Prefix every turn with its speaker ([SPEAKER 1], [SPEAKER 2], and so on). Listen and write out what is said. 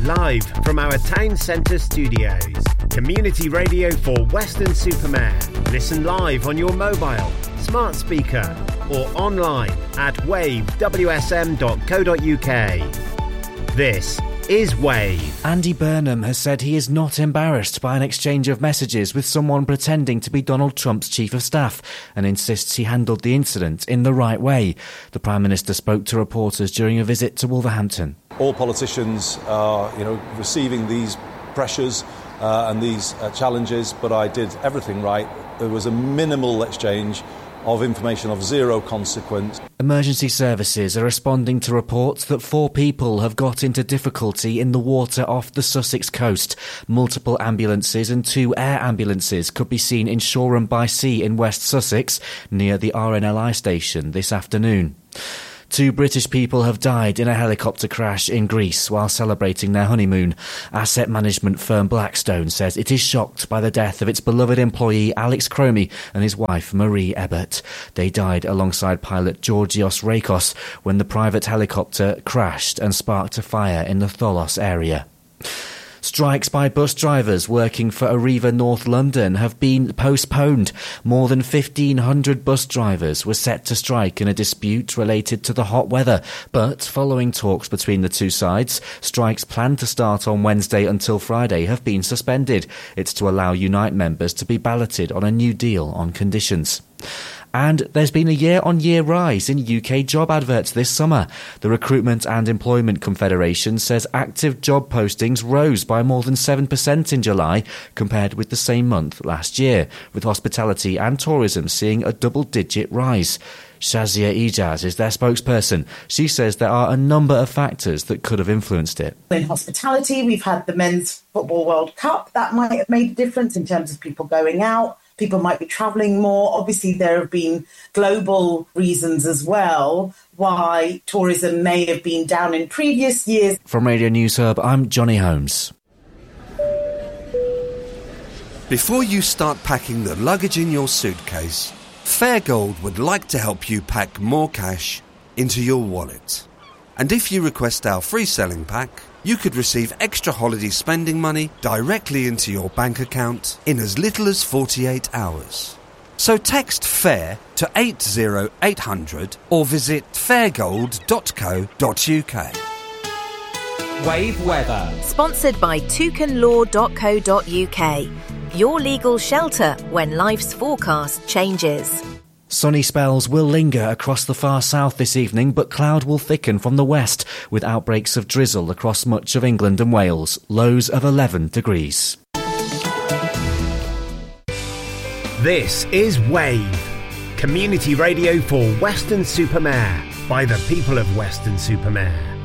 [SPEAKER 1] Live from our town centre studios. Community radio for Weston-super-Mare. Listen live on your mobile, smart speaker or online at wavewsm.co.uk. This is Wave.
[SPEAKER 2] Andy Burnham has said he is not embarrassed by an exchange of messages with someone pretending to be Donald Trump's chief of staff and insists he handled the incident in the right way. The Prime Minister spoke to reporters during a visit to Wolverhampton.
[SPEAKER 3] All politicians are, receiving these pressures and these challenges, but I did everything right. There was a minimal exchange of information of zero consequence.
[SPEAKER 2] Emergency services are responding to reports that 4 people have got into difficulty in the water off the Sussex coast. Multiple ambulances and 2 air ambulances could be seen in Shoreham by Sea in West Sussex, near the RNLI station this afternoon. 2 British people have died in a helicopter crash in Greece while celebrating their honeymoon. Asset management firm Blackstone says it is shocked by the death of its beloved employee Alex Cromie and his wife Marie Ebert. They died alongside pilot Georgios Rakos when the private helicopter crashed and sparked a fire in the Tholos area. Strikes by bus drivers working for Arriva North London have been postponed. More than 1,500 bus drivers were set to strike in a dispute related to the hot weather. But following talks between the two sides, strikes planned to start on Wednesday until Friday have been suspended. It's to allow Unite members to be balloted on a new deal on conditions. And there's been a year-on-year rise in UK job adverts this summer. The Recruitment and Employment Confederation says active job postings rose by more than 7% in July compared with the same month last year, with hospitality and tourism seeing a double-digit rise. Shazia Ijaz is their spokesperson. She says there are a number of factors that could have influenced it.
[SPEAKER 4] In hospitality, we've had the Men's Football World Cup. That might have made a difference in terms of people going out. People might be travelling more. Obviously, there have been global reasons as well why tourism may have been down in previous years.
[SPEAKER 2] From Radio News Hub, I'm Johnny Holmes.
[SPEAKER 5] Before you start packing the luggage in your suitcase, Fairgold would like to help you pack more cash into your wallet. And if you request our free selling pack, you could receive extra holiday spending money directly into your bank account in as little as 48 hours. So text FAIR to 80800 or visit fairgold.co.uk.
[SPEAKER 6] Wave weather.
[SPEAKER 7] Sponsored by toucanlaw.co.uk. Your legal shelter when life's forecast changes.
[SPEAKER 2] Sunny spells will linger across the far south this evening, but cloud will thicken from the west, with outbreaks of drizzle across much of England and Wales, lows of 11 degrees.
[SPEAKER 1] This is Wave, community radio for Weston-super-Mare, by the people of Weston-super-Mare.